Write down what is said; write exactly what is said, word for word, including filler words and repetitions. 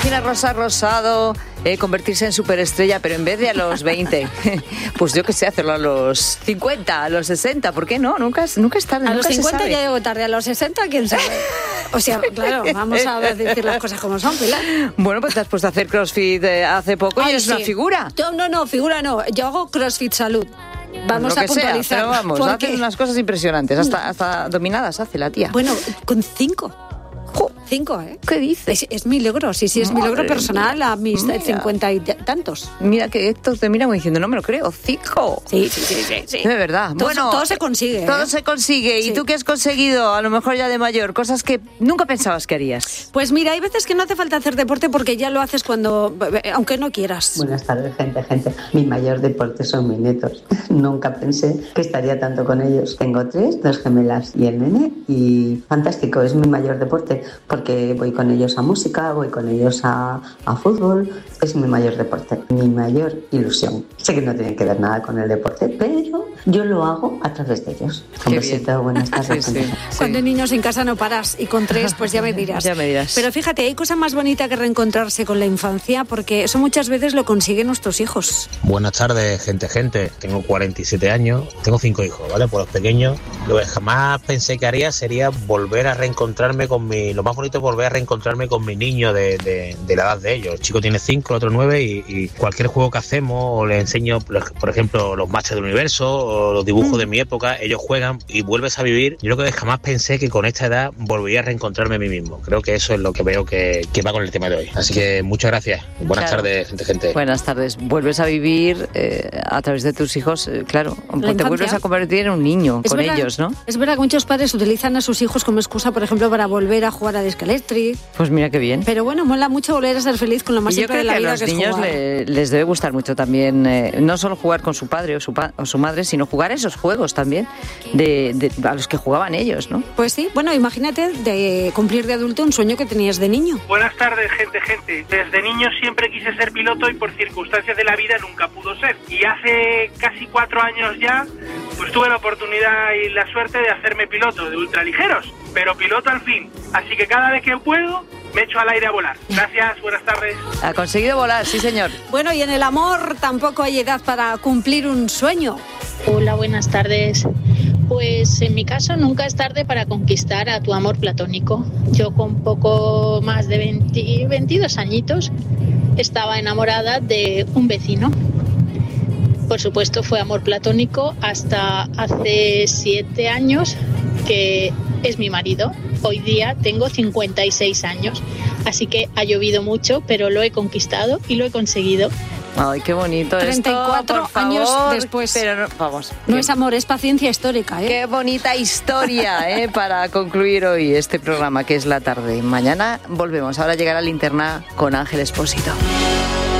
imagina Rosa Rosado eh, convertirse en superestrella, pero en vez de a los veinte, pues yo que sé, hacerlo a los cincuenta, a los sesenta, ¿por qué no? Nunca, nunca es tarde. A los nunca cincuenta se sabe. ya llego tarde, a los sesenta, quién sabe. O sea, claro, vamos a decir las cosas como son, Pilar. Bueno, pues te has puesto a hacer CrossFit eh, hace poco. Ay, y eres sí. una figura. Yo, no, no, figura no. Yo hago CrossFit Salud. Vamos Lo a que sea, puntualizar. pero vamos, porque... hace unas cosas impresionantes. Hasta, hasta dominadas hace la tía. Bueno, con cinco. Jo, cinco, ¿eh? ¿Qué dices? Es, es mi logro, sí, sí, es mi Madre logro personal mía. a mis Mira. cincuenta y tantos. Mira que Héctor te mira como diciendo, no me lo creo, cinco. Sí, sí, sí, sí. sí. De verdad. Todo, bueno, todo se consigue. Todo ¿eh? se consigue. Sí. ¿Y tú qué has conseguido? A lo mejor ya de mayor, cosas que nunca pensabas que harías. Pues mira, hay veces que no hace falta hacer deporte porque ya lo haces cuando, aunque no quieras. Buenas tardes, gente, gente. Mi mayor deporte son mis nietos. Nunca pensé que estaría tanto con ellos. Tengo tres, dos gemelas y el nene, y fantástico, es mi mayor deporte porque voy con ellos a música, voy con ellos a, a fútbol. Es mi mayor deporte, mi mayor ilusión. Sé que no tiene que ver nada con el deporte, pero yo lo hago a través de ellos. Un Qué besito, bien. buenas tardes. Sí, sí, sí. Cuando hay niños en casa no paras y con tres pues ya me dirás. Ya me dirás. Pero fíjate, hay cosa más bonita que reencontrarse con la infancia porque eso muchas veces lo consiguen nuestros hijos. Buenas tardes, gente, gente. Tengo cuarenta y siete años, tengo cinco hijos, ¿vale? Por los pequeños. Lo que jamás pensé que haría sería volver a reencontrarme con mi... Lo más bonito es volver a reencontrarme con mi niño de, de, de la edad de ellos. El chico tiene cinco, el otro nueve y, y cualquier juego que hacemos o le enseño, por ejemplo, los matches del universo o los dibujos mm. de mi época, ellos juegan y vuelves a vivir. Yo creo que jamás pensé que con esta edad volvería a reencontrarme a mí mismo. Creo que eso es lo que veo que, que va con el tema de hoy. Así que muchas gracias. Buenas Claro. tardes, gente, gente. Buenas tardes. Vuelves a vivir eh, a través de tus hijos, eh, claro. Te infancia. vuelves a convertir en un niño Es con verdad, ellos, ¿no? Es verdad que muchos padres utilizan a sus hijos como excusa, por ejemplo, para volver a jugar a Disc Electric. Pues mira qué bien. Pero bueno, mola mucho volver a ser feliz con lo más Y yo simple creo de la que a vida, los que es niños jugar. le- les debe gustar mucho también, eh, no solo jugar con su padre o su, pa- o su madre, sino jugar esos juegos también de, de- a los que jugaban ellos, ¿no? Pues sí, bueno, imagínate de cumplir de adulto un sueño que tenías de niño. Buenas tardes, gente, gente. Desde niño siempre quise ser piloto y por circunstancias de la vida nunca pudo ser. Y hace casi cuatro años ya, pues tuve la oportunidad y la suerte de hacerme piloto de ultraligeros, pero piloto al fin. Así que cada vez que puedo, me echo al aire a volar. Gracias, buenas tardes. Ha conseguido volar, sí señor. Bueno, y en el amor tampoco hay edad para cumplir un sueño. Hola, buenas tardes. Pues en mi caso nunca es tarde para conquistar a tu amor platónico. Yo con poco más de veinte, veintidós añitos estaba enamorada de un vecino. Por supuesto fue amor platónico hasta hace siete años que es mi marido. Hoy día tengo cincuenta y seis años, así que ha llovido mucho, pero lo he conquistado y lo he conseguido. Ay, qué bonito treinta y cuatro esto, por años favor. después. Pero no, vamos. No qué- es amor, es paciencia histórica, ¿eh? Qué bonita historia, ¿eh? Para concluir hoy este programa que es La Tarde. Mañana volvemos. Ahora llegará Linterna con Ángel Espósito.